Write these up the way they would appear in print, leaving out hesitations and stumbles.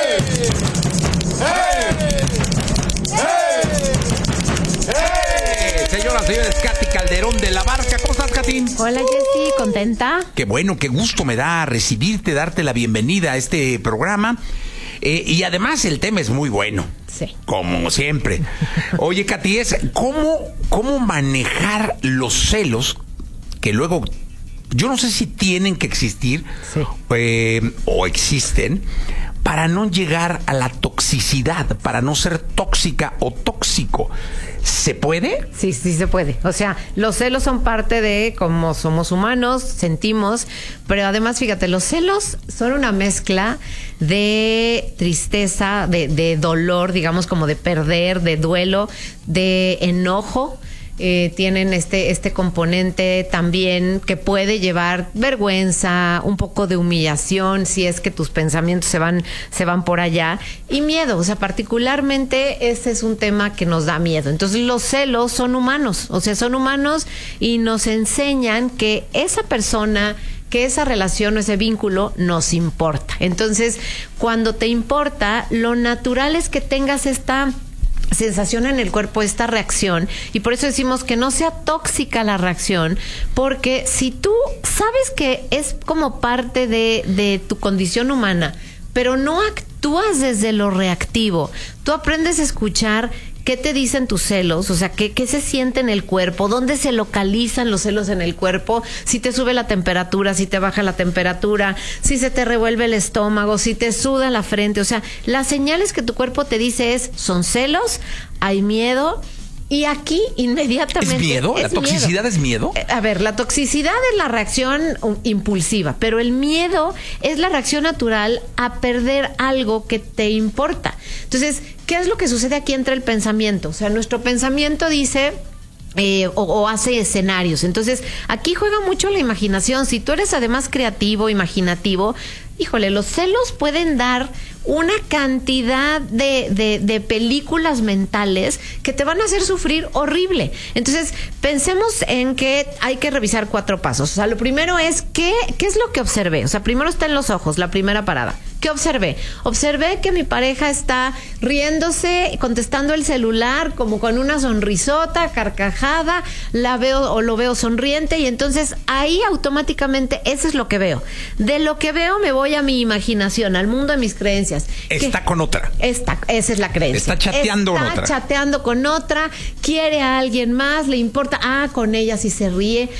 Señoras, señores, Katy Calderón de la Barca. ¿Cómo estás, Katy? Hola, Jessy, ¿contenta? Qué bueno, qué gusto me da recibirte, darte la bienvenida a este programa. Y además el tema es muy bueno. Sí. Como siempre. Oye, Katy, es ¿cómo manejar los celos que luego... Yo no sé si tienen que existir, sí, o existen, para no llegar a la toxicidad, para no ser tóxica o tóxico. ¿Se puede? Sí, sí se puede. O sea, los celos son parte de cómo somos humanos, sentimos, pero además, fíjate, los celos son una mezcla de tristeza, de dolor, digamos, como de perder, de duelo, de enojo. Tienen este componente también que puede llevar vergüenza, un poco de humillación si es que tus pensamientos se van por allá, y miedo. O sea, particularmente ese es un tema que nos da miedo. Entonces los celos son humanos, o sea, son humanos y nos enseñan que esa persona, que esa relación o ese vínculo nos importa. Entonces, cuando te importa, lo natural es que tengas esta sensación en el cuerpo, esta reacción, y por eso decimos que no sea tóxica la reacción, porque si tú sabes que es como parte de tu condición humana, pero no actúas desde lo reactivo, tú aprendes a escuchar qué te dicen tus celos, o sea, qué se siente en el cuerpo, dónde se localizan los celos en el cuerpo, si te sube la temperatura, si te baja la temperatura, si se te revuelve el estómago, si te suda la frente. O sea, las señales que tu cuerpo te dice son celos, hay miedo. Y aquí inmediatamente... ¿Es miedo? ¿La toxicidad es miedo? A ver, la toxicidad es la reacción impulsiva, pero el miedo es la reacción natural a perder algo que te importa. Entonces, ¿qué es lo que sucede aquí entre el pensamiento? O sea, nuestro pensamiento dice... o hace escenarios. Entonces, aquí juega mucho la imaginación. Si tú eres además creativo, imaginativo, híjole, los celos pueden dar una cantidad de películas mentales que te van a hacer sufrir horrible. Entonces, pensemos en que hay que revisar 4 pasos. O sea, lo primero es, ¿qué es lo que observé? O sea, primero está en los ojos, la primera parada. ¿Qué observé? Observé que mi pareja está riéndose, contestando el celular como con una sonrisota, carcajada, la veo o lo veo sonriente, y entonces ahí automáticamente eso es lo que veo. De lo que veo me voy a mi imaginación, al mundo de mis creencias. Está con otra. Esa es la creencia. Está chateando con otra. Está chateando con otra, quiere a alguien más, le importa, con ella sí se ríe,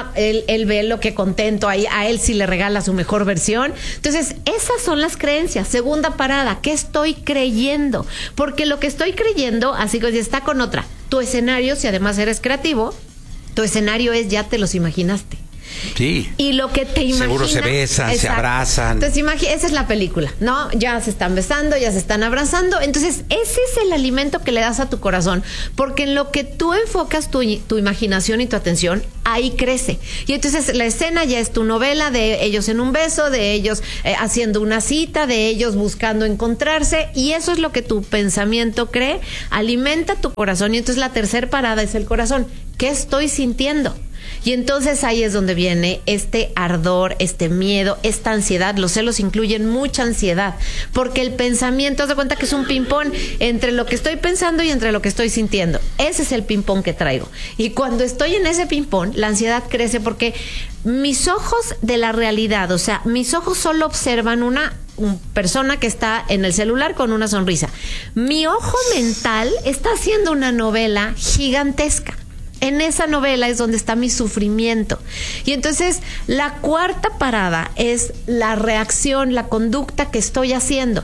él ve lo que contento, a él sí le regala su mejor versión. Entonces, esas son las creencias. Segunda parada, ¿qué estoy creyendo? Porque lo que estoy creyendo, así que está con otra. Tu escenario, si además eres creativo, tu escenario es ya te los imaginaste. Sí. Y lo que te imaginas... Seguro se besan, exacto, se abrazan. Entonces, esa es la película, ¿no? Ya se están besando, ya se están abrazando. Entonces, ese es el alimento que le das a tu corazón. Porque en lo que tú enfocas tu imaginación y tu atención, ahí crece. Y entonces, la escena ya es tu novela de ellos en un beso, de ellos haciendo una cita, de ellos buscando encontrarse. Y eso es lo que tu pensamiento cree. Alimenta tu corazón. Y entonces, la tercera parada es el corazón. ¿Qué estoy sintiendo? Y entonces ahí es donde viene este ardor, este miedo, esta ansiedad. Los celos incluyen mucha ansiedad, porque el pensamiento, haz de cuenta que es un ping-pong entre lo que estoy pensando y entre lo que estoy sintiendo. Ese es el ping-pong que traigo. Y cuando estoy en ese ping-pong, la ansiedad crece porque mis ojos de la realidad, o sea, mis ojos solo observan una persona que está en el celular con una sonrisa. Mi ojo mental está haciendo una novela gigantesca. En esa novela es donde está mi sufrimiento. Y entonces la cuarta parada es la reacción, la conducta que estoy haciendo.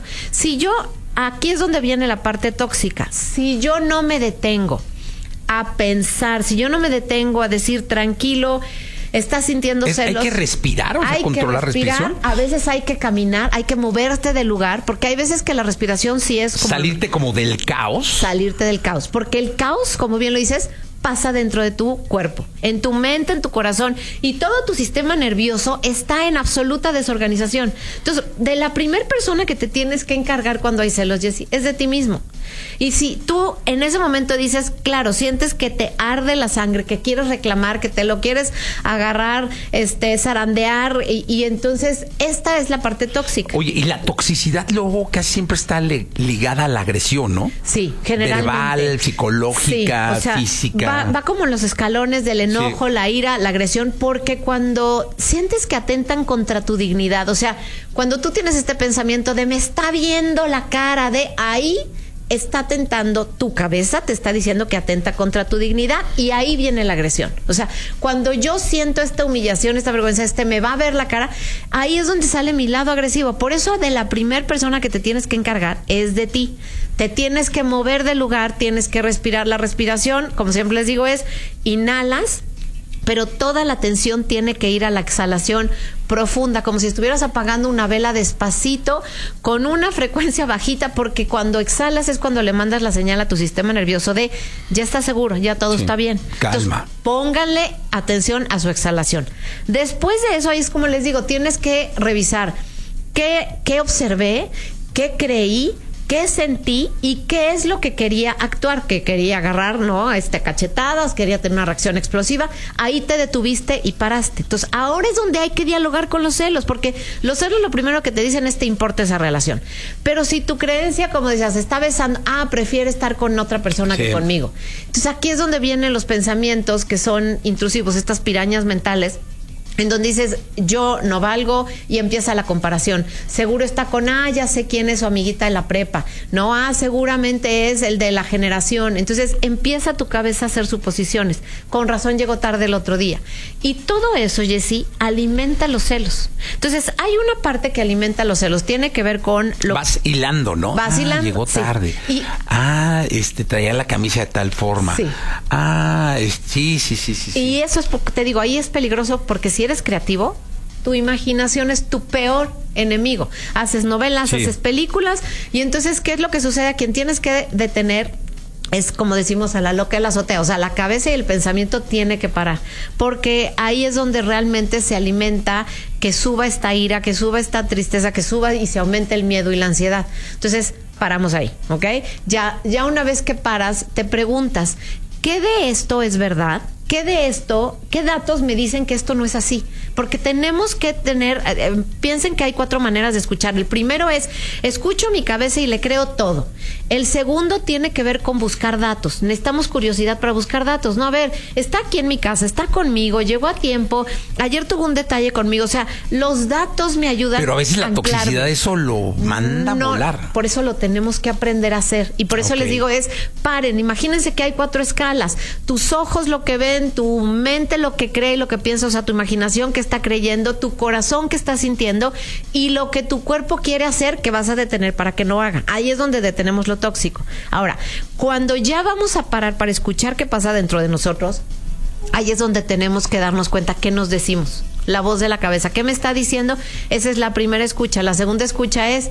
Aquí es donde viene la parte tóxica. Si yo no me detengo a pensar, si yo no me detengo a decir tranquilo, estás sintiendo celos. Hay que respirar, o sea, controlar respiración. A veces hay que caminar, hay que moverte del lugar, porque hay veces que la respiración sí es como... Salirte como del caos. Salirte del caos, porque el caos, como bien lo dices, pasa dentro de tu cuerpo, en tu mente, en tu corazón, y todo tu sistema nervioso está en absoluta desorganización. Entonces, de la primera persona que te tienes que encargar cuando hay celos, Jessy, es de ti mismo. Y si tú en ese momento dices, claro, sientes que te arde la sangre, que quieres reclamar, que te lo quieres agarrar, zarandear, y entonces esta es la parte tóxica. Oye, y la toxicidad luego casi siempre está ligada a la agresión, ¿no? Sí, generalmente. Verbal, psicológica, sí, o sea, física. Va como en los escalones del enojo, sí, la ira, la agresión, porque cuando sientes que atentan contra tu dignidad, o sea, cuando tú tienes este pensamiento de me está viendo la cara, de ahí está atentando, tu cabeza te está diciendo que atenta contra tu dignidad, y ahí viene la agresión. O sea, cuando yo siento esta humillación, esta vergüenza, me va a ver la cara, ahí es donde sale mi lado agresivo. Por eso de la primer persona que te tienes que encargar es de ti. Te tienes que mover del lugar, tienes que respirar. La respiración, como siempre les digo, es inhalas, pero toda la atención tiene que ir a la exhalación profunda, como si estuvieras apagando una vela despacito, con una frecuencia bajita, porque cuando exhalas es cuando le mandas la señal a tu sistema nervioso de ya está seguro, ya todo está bien. Calma. Entonces, pónganle atención a su exhalación. Después de eso, ahí es como les digo, tienes que revisar qué observé, qué creí, qué sentí y qué es lo que quería actuar, que quería agarrar, ¿no? Cachetadas, quería tener una reacción explosiva. Ahí te detuviste y paraste. Entonces, ahora es donde hay que dialogar con los celos, porque los celos lo primero que te dicen es te importa esa relación. Pero si tu creencia, como decías, está besando, prefiere estar con otra persona que conmigo. Entonces, aquí es donde vienen los pensamientos que son intrusivos, estas pirañas mentales, en donde dices, yo no valgo, y empieza la comparación. Seguro está con, ya sé quién es su amiguita de la prepa. No, seguramente es el de la generación. Entonces empieza tu cabeza a hacer suposiciones. Con razón llegó tarde el otro día. Y todo eso, Jessy, alimenta los celos. Entonces hay una parte que alimenta los celos. Tiene que ver con vas hilando, ¿no? Vas hilando. Llegó tarde. Y traía la camisa de tal forma. Sí. Sí. Y eso es, te digo, ahí es peligroso, porque si eres creativo, tu imaginación es tu peor enemigo. Haces novelas, haces películas, y entonces, ¿qué es lo que sucede? A quien tienes que detener es, como decimos, a la loca de la azotea. O sea, la cabeza y el pensamiento tiene que parar, porque ahí es donde realmente se alimenta que suba esta ira, que suba esta tristeza, que suba y se aumente el miedo y la ansiedad. Entonces, paramos ahí, ¿ok? Ya una vez que paras, te preguntas, ¿qué de esto es verdad? ¿Qué de esto, qué datos me dicen que esto no es así? Porque tenemos que tener, piensen que hay 4 maneras de escuchar. El primero es, escucho mi cabeza y le creo todo. El segundo tiene que ver con buscar datos. Necesitamos curiosidad para buscar datos. No, a ver, está aquí en mi casa, está conmigo, llegó a tiempo, ayer tuvo un detalle conmigo. O sea, los datos me ayudan. Pero a veces la toxicidad eso lo manda a volar. Por eso lo tenemos que aprender a hacer. Y por eso les digo paren, imagínense que hay 4 escalas. Tus ojos lo que ven, tu mente lo que cree y lo que piensa, o sea, tu imaginación que está creyendo, tu corazón que está sintiendo, y lo que tu cuerpo quiere hacer, que vas a detener para que no haga. Ahí es donde detenemos lo tóxico. Ahora, cuando ya vamos a parar para escuchar qué pasa dentro de nosotros, ahí es donde tenemos que darnos cuenta qué nos decimos. La voz de la cabeza, ¿qué me está diciendo? Esa es la primera escucha. La segunda escucha es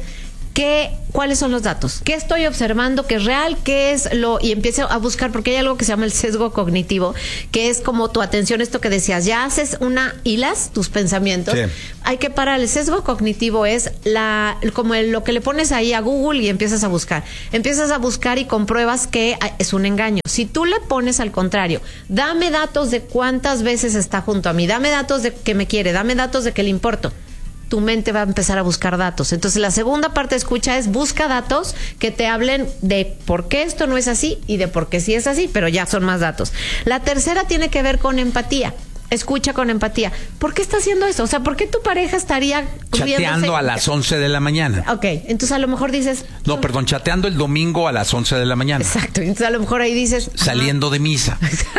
¿cuáles son los datos? ¿Qué estoy observando que es real? ¿Qué es y empiezo a buscar? Porque hay algo que se llama el sesgo cognitivo, que es como tu atención, esto que decías, ya haces hilas tus pensamientos. Sí. Hay que parar. El sesgo cognitivo es como lo que le pones ahí a Google y empiezas a buscar. Empiezas a buscar y compruebas que es un engaño. Si tú le pones al contrario, dame datos de cuántas veces está junto a mí, dame datos de que me quiere, dame datos de que le importo, tu mente va a empezar a buscar datos. Entonces, la segunda parte de escucha es busca datos que te hablen de por qué esto no es así y de por qué sí es así, pero ya son más datos. La tercera tiene que ver con empatía. Escucha con empatía. ¿Por qué está haciendo eso? O sea, ¿por qué tu pareja estaría chateando a las 11 de la mañana? Ok, entonces a lo mejor dices... No, perdón, chateando el domingo a las 11 de la mañana. Exacto, entonces a lo mejor ahí dices... Saliendo de misa.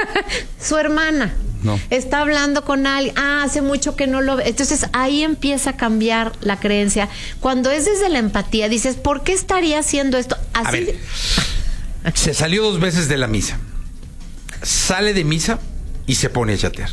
Su hermana está hablando con alguien. Hace mucho que no lo ve. Entonces ahí empieza a cambiar la creencia. Cuando es desde la empatía, dices, ¿por qué estaría haciendo esto? Así. A ver, se salió 2 veces de la misa. Sale de misa y se pone a chatear.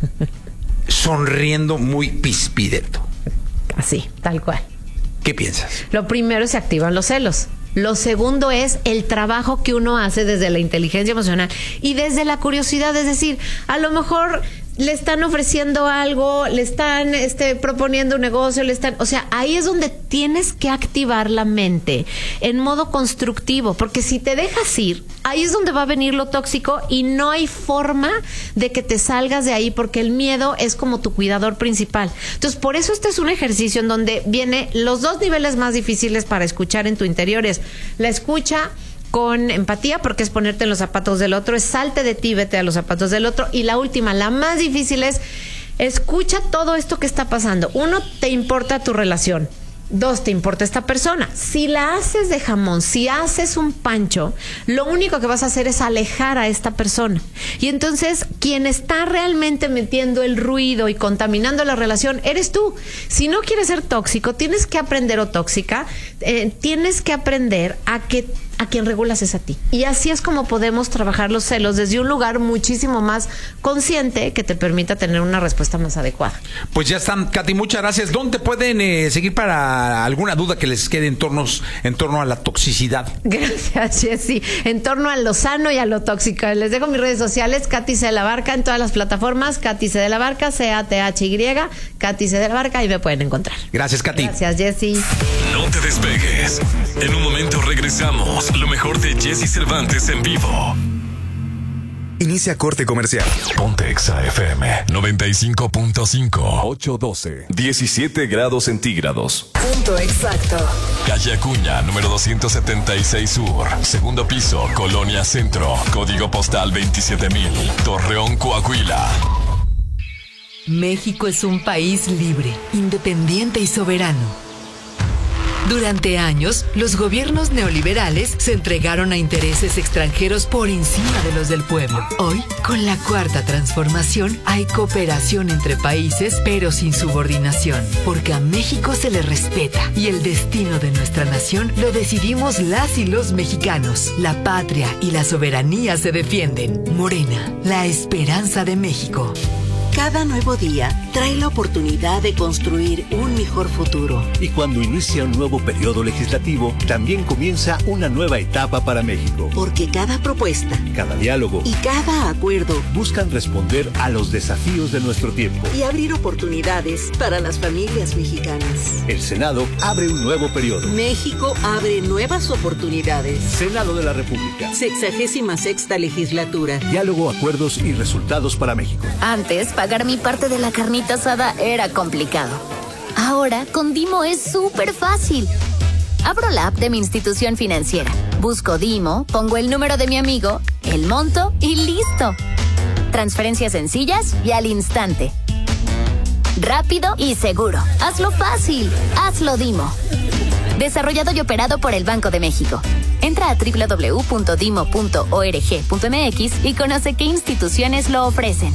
Sonriendo muy pispireto. Así, tal cual. ¿Qué piensas? Lo primero, se activan los celos. Lo segundo es el trabajo que uno hace desde la inteligencia emocional y desde la curiosidad. Es decir, a lo mejor le están ofreciendo algo, le están proponiendo un negocio, o sea, ahí es donde tienes que activar la mente en modo constructivo, porque si te dejas ir, ahí es donde va a venir lo tóxico y no hay forma de que te salgas de ahí, porque el miedo es como tu cuidador principal. Entonces, por eso este es un ejercicio en donde viene los dos niveles más difíciles para escuchar en tu interior, es la escucha con empatía, porque es ponerte en los zapatos del otro, es salte de ti, vete a los zapatos del otro. Y la última, la más difícil, es escucha todo esto que está pasando. 1, te importa tu relación. 2, te importa esta persona. Si la haces de jamón, si haces un pancho, lo único que vas a hacer es alejar a esta persona. Y entonces, quien está realmente metiendo el ruido y contaminando la relación, eres tú. Si no quieres ser tóxico, tienes que aprender, o tóxica, tienes que aprender a quien regulas es a ti. Y así es como podemos trabajar los celos desde un lugar muchísimo más consciente que te permita tener una respuesta más adecuada. Pues ya están, Katy, muchas gracias. ¿Dónde pueden seguir para alguna duda que les quede en torno a la toxicidad? Gracias, Jessy. En torno a lo sano y a lo tóxico. Les dejo mis redes sociales, Katy C. de la Barca, en todas las plataformas, Katy C. de la Barca, CATHY, Katy C. de la Barca, y me pueden encontrar. Gracias, Katy. Gracias, Jessy. No te despegues. En un momento regresamos. Lo mejor de Jessy Cervantes en vivo. Inicia corte comercial. Ponte Exa FM 95.5. 8:12. 17 grados centígrados. Punto exacto. Calle Acuña, número 276 Sur. Segundo piso, Colonia Centro. Código postal 27,000. Torreón, Coahuila. México es un país libre, independiente y soberano. Durante años, los gobiernos neoliberales se entregaron a intereses extranjeros por encima de los del pueblo. Hoy, con la Cuarta Transformación, hay cooperación entre países, pero sin subordinación, porque a México se le respeta y el destino de nuestra nación lo decidimos las y los mexicanos. La patria y la soberanía se defienden. Morena, la esperanza de México. Cada nuevo día trae la oportunidad de construir un mejor futuro. Y cuando inicia un nuevo periodo legislativo, también comienza una nueva etapa para México. Porque cada propuesta, cada diálogo y cada acuerdo buscan responder a los desafíos de nuestro tiempo y abrir oportunidades para las familias mexicanas. El Senado abre un nuevo periodo. México abre nuevas oportunidades. Senado de la República. 66ª legislatura. Diálogo, acuerdos y resultados para México. Antes, pagar mi parte de la carnita asada era complicado. Ahora, con Dimo es súper fácil. Abro la app de mi institución financiera, busco Dimo, pongo el número de mi amigo, el monto y listo. Transferencias sencillas y al instante. Rápido y seguro. Hazlo fácil. Hazlo Dimo. Desarrollado y operado por el Banco de México. Entra a www.dimo.org.mx y conoce qué instituciones lo ofrecen.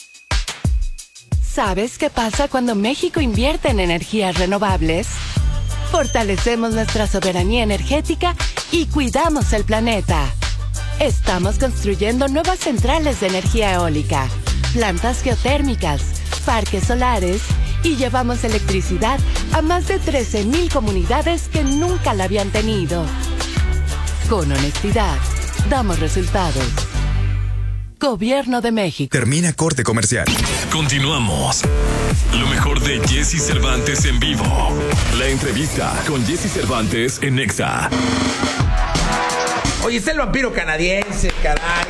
¿Sabes qué pasa cuando México invierte en energías renovables? Fortalecemos nuestra soberanía energética y cuidamos el planeta. Estamos construyendo nuevas centrales de energía eólica, plantas geotérmicas, parques solares y llevamos electricidad a más de 13,000 comunidades que nunca la habían tenido. Con honestidad, damos resultados. Gobierno de México. Termina corte comercial. Continuamos. Lo mejor de Jessy Cervantes en vivo. La entrevista con Jessy Cervantes en Exa. Oye, está el vampiro canadiense, caray.